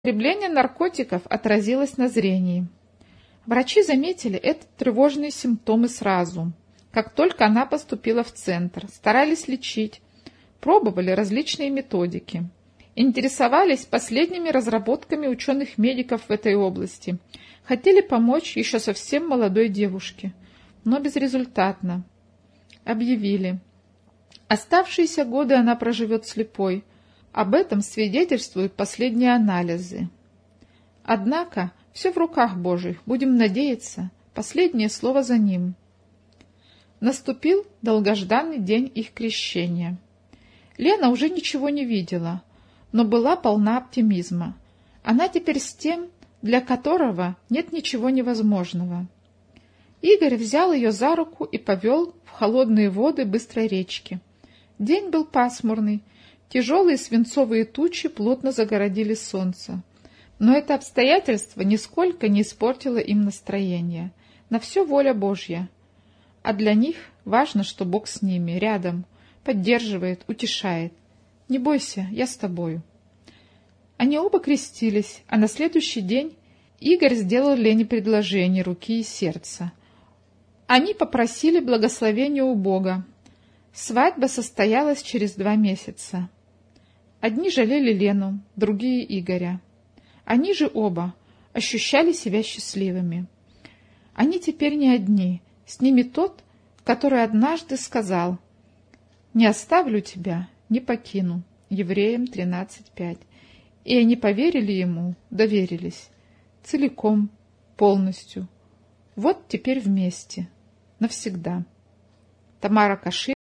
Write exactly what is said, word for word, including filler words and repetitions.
Употребление наркотиков отразилось на зрении. Врачи заметили это тревожные симптомы сразу, как только она поступила в центр, старались лечить, пробовали различные методики, интересовались последними разработками ученых-медиков в этой области, хотели помочь еще совсем молодой девушке, но безрезультатно. Объявили: оставшиеся годы она проживет слепой. Об этом свидетельствуют последние анализы. Однако все в руках Божьих, будем надеяться, последнее слово за ним. Наступил долгожданный день их крещения. Лена уже ничего не видела, но была полна оптимизма. Она теперь с тем, для которого нет ничего невозможного. Игорь взял ее за руку и повел в холодные воды быстрой речки. День был пасмурный, тяжелые свинцовые тучи плотно загородили солнце. Но это обстоятельство нисколько не испортило им настроение. На все воля Божья. А для них важно, что Бог с ними, рядом, поддерживает, утешает. Не бойся, я с тобою. Они оба крестились, а на следующий день Игорь сделал Лене предложение руки и сердца. Они попросили благословения у Бога. Свадьба состоялась через два месяца. Одни жалели Лену, другие — Игоря. Они же оба ощущали себя счастливыми. Они теперь не одни, с ними тот, который однажды сказал: «Не оставлю тебя, не покину». Евреям тринадцать пять. И они поверили ему, доверились. Целиком, полностью. Вот теперь вместе. Навсегда. Тамара Каширина.